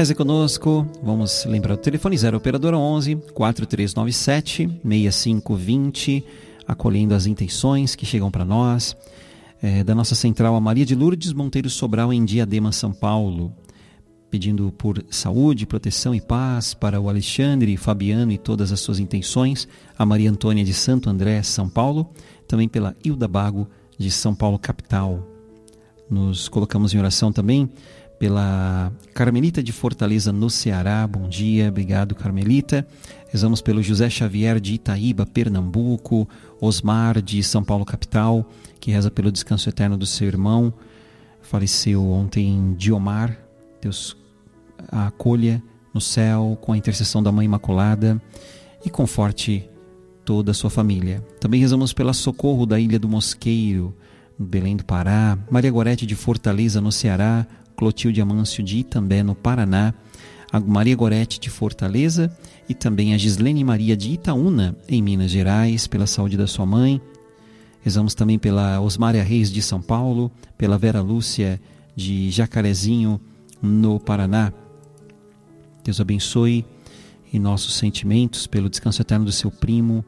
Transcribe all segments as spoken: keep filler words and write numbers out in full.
Reze conosco, vamos lembrar o telefone zero operadora onze, quatro três nove sete, seis cinco dois zero, acolhendo as intenções que chegam para nós, é, da nossa central a Maria de Lourdes Monteiro Sobral em Diadema, São Paulo, pedindo por saúde, proteção e paz para o Alexandre, Fabiano e todas as suas intenções, a Maria Antônia de Santo André, São Paulo, também pela Hilda Bago de São Paulo, capital. Nos colocamos em oração também pela Carmelita de Fortaleza, no Ceará. Bom dia, obrigado, Carmelita. Rezamos pelo José Xavier de Itaíba, Pernambuco, Osmar de São Paulo, capital, que reza pelo descanso eterno do seu irmão. Faleceu ontem Diomar. Deus a acolha no céu com a intercessão da Mãe Imaculada e conforte toda a sua família. Também rezamos pela Socorro da Ilha do Mosqueiro, no Belém do Pará, Maria Gorete de Fortaleza, no Ceará, Clotilde Amâncio de Itambé, no Paraná, a Maria Gorete de Fortaleza e também a Gislene Maria de Itaúna, em Minas Gerais, pela saúde da sua mãe. Rezamos também pela Osmária Reis de São Paulo, pela Vera Lúcia de Jacarezinho, no Paraná. Deus abençoe em nossos sentimentos pelo descanso eterno do seu primo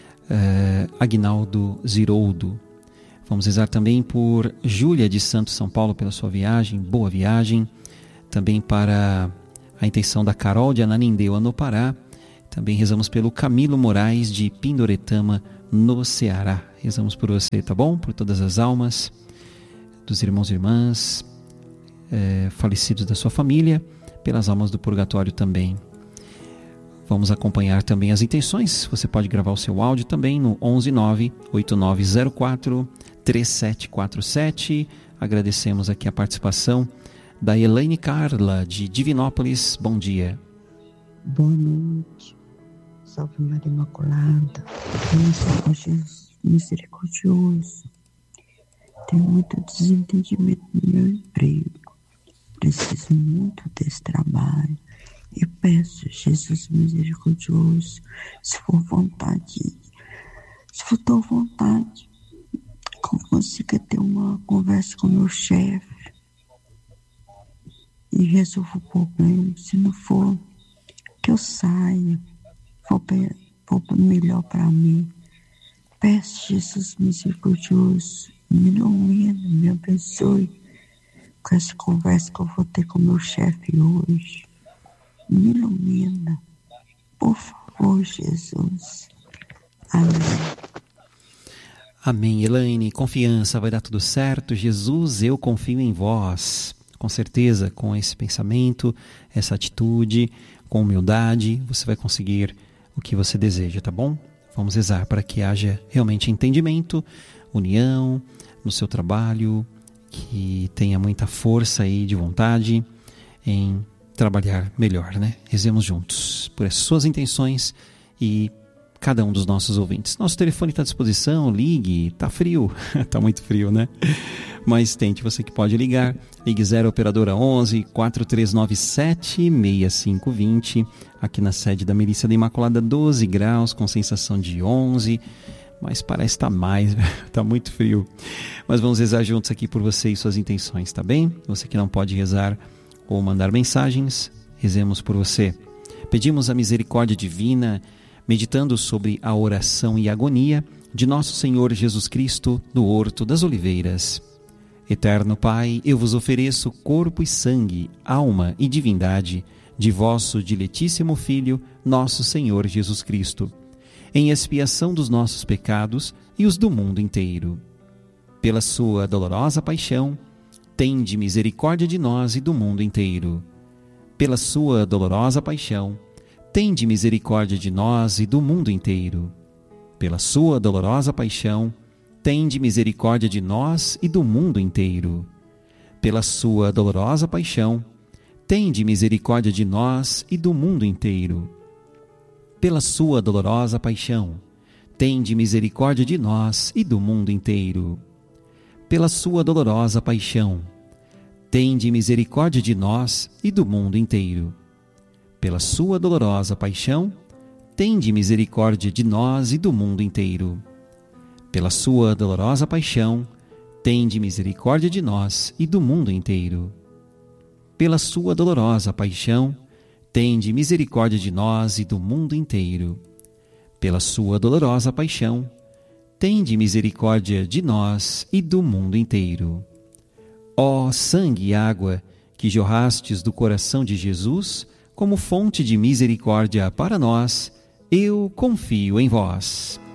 eh, Aguinaldo Ziroldo. Vamos rezar também por Júlia de Santos, São Paulo, pela sua viagem, boa viagem. Também para a intenção da Carol de Ananindeua, no Pará. Também rezamos pelo Camilo Moraes de Pindoretama, no Ceará. Rezamos por você, tá bom? Por todas as almas dos irmãos e irmãs é, falecidos da sua família, pelas almas do purgatório também. Vamos acompanhar também as intenções. Você pode gravar o seu áudio também no onze nove oito nove zero quatro três sete quatro sete. Agradecemos aqui a participação da Elaine Carla, de Divinópolis. Bom dia. Boa noite. Salve Maria Imaculada. Senhor Jesus misericordioso. Tenho muito desentendimento no meu emprego. Preciso muito desse trabalho. E peço, Jesus misericordioso, se for vontade, se for tua vontade, que eu consiga ter uma conversa com o meu chefe e resolva o problema. Se não for, que eu saia, for, for melhor para mim. Peço, Jesus misericordioso, me ilumina, me abençoe com essa conversa que eu vou ter com o meu chefe hoje. Me ilumina, por favor, Jesus. Amém. Amém, Elaine. Confiança, vai dar tudo certo. Jesus, eu confio em vós. Com certeza, com esse pensamento, essa atitude, com humildade, você vai conseguir o que você deseja, tá bom? Vamos rezar para que haja realmente entendimento, união no seu trabalho, que tenha muita força aí de vontade em trabalhar melhor, né? Rezemos juntos por as suas intenções e cada um dos nossos ouvintes. Nosso telefone está à disposição, ligue. Tá frio, tá muito frio, né? Mas tente, você que pode ligar, ligue zero operadora onze, quatro três nove sete, seis cinco dois zero, aqui na sede da Milícia da Imaculada, doze graus, com sensação de onze, mas parece estar mais, tá muito frio. Mas vamos rezar juntos aqui por você e suas intenções, tá bem? Você que não pode rezar ou mandar mensagens, rezemos por você. Pedimos a misericórdia divina, meditando sobre a oração e agonia de nosso Senhor Jesus Cristo no Horto das Oliveiras. Eterno Pai, eu vos ofereço corpo e sangue, alma e divindade de vosso diletíssimo Filho, nosso Senhor Jesus Cristo, em expiação dos nossos pecados e os do mundo inteiro. Pela sua dolorosa paixão, tende misericórdia de nós e do mundo inteiro. Pela sua dolorosa paixão, tende misericórdia de nós e do mundo inteiro. Pela sua dolorosa paixão, tende misericórdia de nós e do mundo inteiro. Pela sua dolorosa paixão, tende misericórdia de nós e do mundo inteiro. Pela sua dolorosa paixão, tende misericórdia de nós e do mundo inteiro. Pela sua dolorosa paixão, tende misericórdia de nós e do mundo inteiro. Pela sua dolorosa paixão, tende misericórdia de nós e do mundo inteiro. Pela sua dolorosa paixão, tende misericórdia de nós e do mundo inteiro. pela sua dolorosa paixão, tende misericórdia de nós e do mundo inteiro. Pela sua dolorosa paixão, tende misericórdia de nós e do mundo inteiro. Ó sangue e água que jorrastes do coração de Jesus como fonte de misericórdia para nós, eu confio em vós.